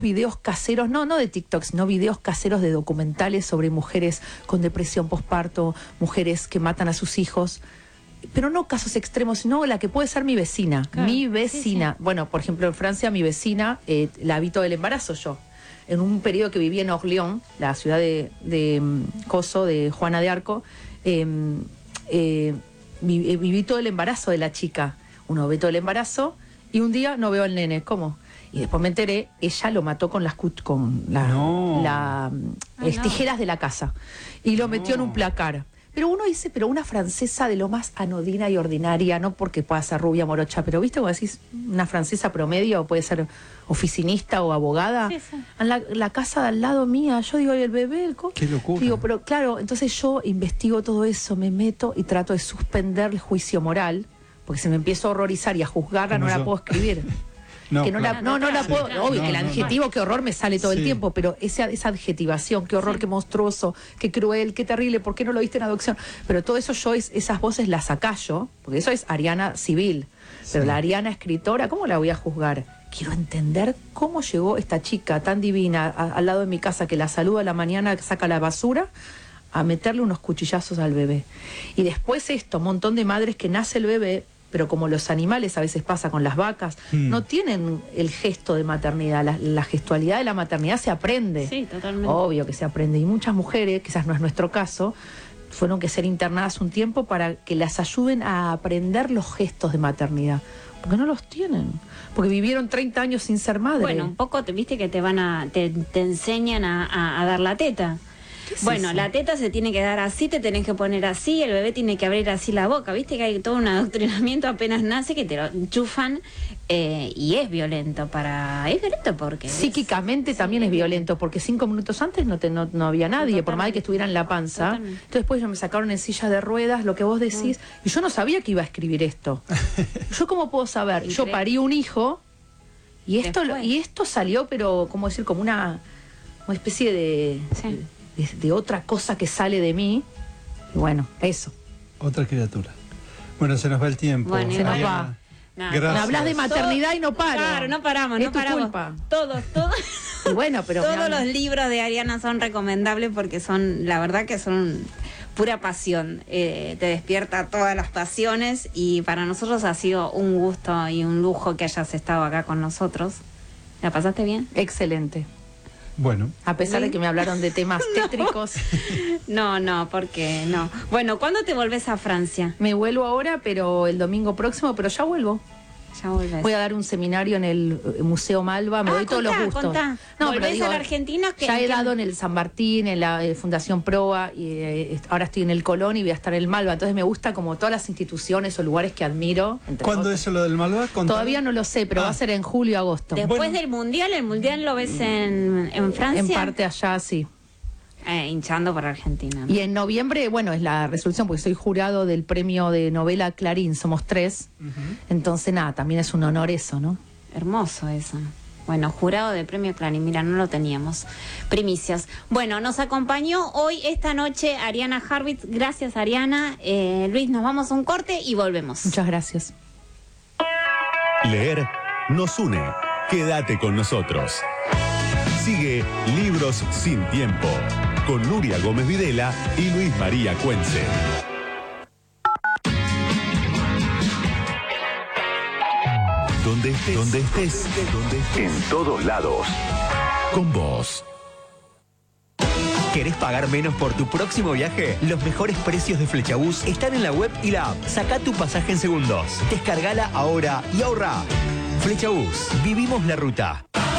videos caseros, no de TikTok, sino videos caseros de documentales sobre mujeres con depresión postparto, mujeres que matan a sus hijos, pero no casos extremos, sino la que puede ser mi vecina. Claro, mi vecina. Sí. Bueno, por ejemplo, en Francia, mi vecina, la vi todo el embarazo yo. En un periodo que viví en Orléans, la ciudad de Coso, de Juana de Arco, viví todo el embarazo de la chica. Uno ve todo el embarazo y un día no veo al nene. ¿Cómo? Y después me enteré, ella lo mató con las tijeras de la casa. Y lo metió en un placar. Pero uno dice, pero una francesa de lo más anodina y ordinaria, no porque pueda ser rubia, morocha, pero viste, como decís, una francesa promedio, puede ser oficinista o abogada, sí. En la casa de al lado mía, yo digo, ¿y el bebé? Qué locura. Digo, pero claro, entonces yo investigo todo eso, me meto y trato de suspender el juicio moral, porque si me empiezo a horrorizar y a juzgarla, no la puedo escribir. No, que no la puedo, obvio que el adjetivo, qué horror, me sale todo el tiempo, pero esa adjetivación, qué horror, qué monstruoso, qué cruel, qué terrible, ¿por qué no lo diste en adopción? Pero todo eso esas voces las acallo, porque eso es Ariana civil, pero la Ariana escritora, ¿cómo la voy a juzgar? Quiero entender cómo llegó esta chica tan divina al lado de mi casa, que la saluda a la mañana, que saca la basura, a meterle unos cuchillazos al bebé. Y después un montón de madres que nace el bebé, pero como los animales a veces pasa con las vacas, no tienen el gesto de maternidad. La gestualidad de la maternidad se aprende. Sí, totalmente. Obvio que se aprende. Y muchas mujeres, quizás no es nuestro caso, fueron que ser internadas un tiempo para que las ayuden a aprender los gestos de maternidad. Porque no los tienen. Porque vivieron 30 años sin ser madre. Bueno, un poco viste que te enseñan a dar la teta. Bueno, eso? La teta se tiene que dar así, te tenés que poner así, el bebé tiene que abrir así la boca, viste que hay todo un adoctrinamiento apenas nace que te lo enchufan y es violento porque psíquicamente también es violento, porque 5 minutos antes no había nadie, por más que estuviera en la panza. Totalmente. Entonces después me sacaron en silla de ruedas, lo que vos decís, y yo no sabía que iba a escribir esto. ¿Yo cómo puedo saber? Yo parí un hijo y esto salió, pero como decir, como una especie de otra cosa que sale de mí. Y bueno, eso. Otra criatura. Bueno, se nos va el tiempo. Bueno, se nos va. Gracias. Me hablas de maternidad y no paro. Claro, no paramos, no paramos. Culpa. Todos. Y bueno, pero todos los libros de Ariana son recomendables porque son, la verdad que son pura pasión. Te despierta todas las pasiones y para nosotros ha sido un gusto y un lujo que hayas estado acá con nosotros. ¿La pasaste bien? Excelente. Bueno. A pesar de que me hablaron de temas tétricos. No, porque no. Bueno, ¿cuándo te volvés a Francia? Me vuelvo ahora, pero el domingo próximo, pero ya vuelvo. Ya volvés. Voy a dar un seminario en el Museo Malva, me doy todos los gustos. Contá. No, ¿Volvés pero digo, a la Argentina? Ya he dado en el San Martín, en la Fundación Proa, y ahora estoy en el Colón y voy a estar en el Malva. Entonces me gusta como todas las instituciones o lugares que admiro. ¿Cuándo es lo del Malva? Todavía no lo sé, pero va a ser en julio, agosto. Después del Mundial, ¿el Mundial lo ves en Francia? En parte allá, sí. Hinchando para Argentina, ¿no? Y en noviembre, bueno, es la resolución, porque soy jurado del premio de novela Clarín, somos 3. Entonces, nada, también es un honor eso, ¿no? Hermoso eso. Bueno, jurado del premio Clarín, mira, no lo teníamos. Primicias. Bueno, nos acompañó hoy, esta noche, Ariana Harvitz. Gracias, Ariana. Luis, nos vamos a un corte y volvemos. Muchas gracias. Leer nos une. Quédate con nosotros. Sigue Libros sin Tiempo, con Nuria Gómez Videla y Luis María Cuenze. Donde estés, en todos lados, con vos. ¿Querés pagar menos por tu próximo viaje? Los mejores precios de Flexabus están en la web y la app. Sacá tu pasaje en segundos. Descargala ahora y ahorra. Flexabus, vivimos la ruta.